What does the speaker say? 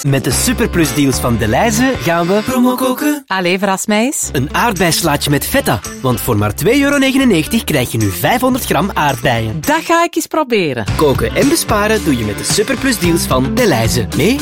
Met de Superplus deals van Delhaize gaan we promo koken. Allee, verras mij eens. Een aardbeislaatje met feta. Want voor maar €2,99 krijg je nu 500 gram aardbeien. Dat ga ik eens proberen. Koken en besparen doe je met de Superplus deals van Delhaize. Mee